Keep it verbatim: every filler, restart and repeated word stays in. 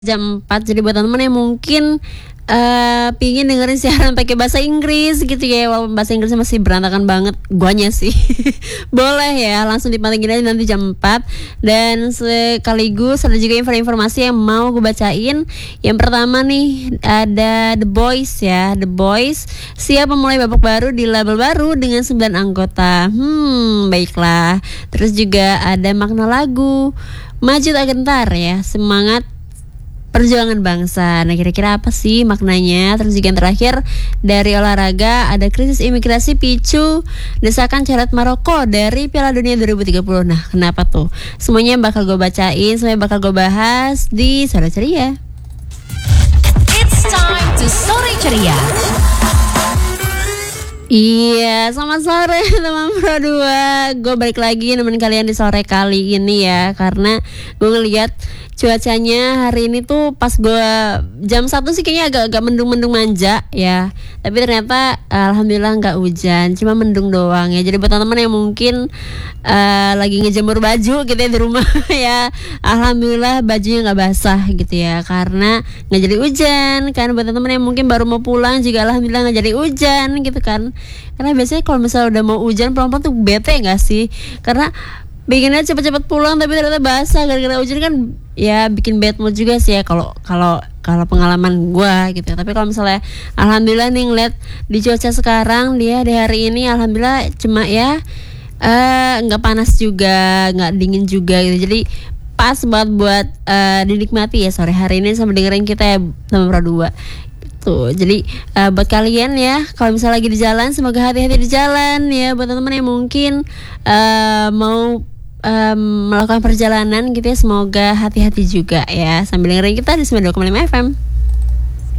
Jam empat, jadi buat teman-teman yang mungkin uh, pingin dengerin siaran pakai bahasa Inggris gitu ya, walaupun bahasa Inggrisnya masih berantakan banget, guanya sih. Boleh ya, langsung dipantengin aja nanti jam empat. Dan sekaligus ada juga informasi yang mau gue bacain. Yang pertama nih, ada The Boys ya. The Boys siap memulai babak baru di label baru dengan sembilan anggota. Hmm, baiklah. Terus juga ada makna lagu Maju Tak Gentar ya, semangat perjuangan bangsa. Nah, kira-kira apa sih maknanya? Terus juga yang terakhir dari olahraga ada krisis imigrasi picu desakan coret Maroko dari Piala Dunia dua ribu tiga puluh. Nah, kenapa tuh? Semuanya bakal gue bacain, semuanya bakal gue bahas di Sore Ceria. It's time to Sore Ceria. Iya, selamat sore teman Pro dua. Gue balik lagi nemenin kalian di sore kali ini ya, karena gue ngeliat cuacanya hari ini tuh pas gue jam satu sih kayaknya agak-agak mendung-mendung manja ya. Tapi ternyata alhamdulillah nggak hujan, cuma mendung doang ya. Jadi buat teman-teman yang mungkin uh, lagi ngejemur baju gitu ya di rumah ya, alhamdulillah bajunya nggak basah gitu ya, karena nggak jadi hujan. Kan buat teman-teman yang mungkin baru mau pulang juga alhamdulillah nggak jadi hujan gitu kan. Karena biasanya kalau misalnya udah mau hujan pelan-pelan tuh bete nggak sih? Karena bikinnya cepet-cepet pulang tapi ternyata basah gara-gara hujan kan, ya bikin bad mood juga sih ya kalau kalau kalau pengalaman gue gitu. Tapi kalau misalnya alhamdulillah nih ngeliat di cuaca sekarang dia di hari ini alhamdulillah cuma ya nggak uh, panas juga, nggak dingin juga gitu. Jadi pas banget buat uh, dinikmati ya sore hari ini sama dengerin kita ya sama Pro dua. Tuh, jadi uh, buat kalian ya, kalau misalnya lagi di jalan, semoga hati-hati di jalan ya. Buat teman-teman yang mungkin uh, mau um, melakukan perjalanan gitu ya, semoga hati-hati juga ya. Sambil dengerin kita di sembilan puluh dua koma lima F M.